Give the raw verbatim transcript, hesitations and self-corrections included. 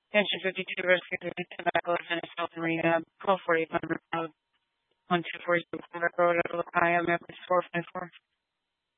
Engine fifty-two, rescue tobacco, finish health and rehab, twelve forty-five, one two four zero, Quebec Road, I am four five four.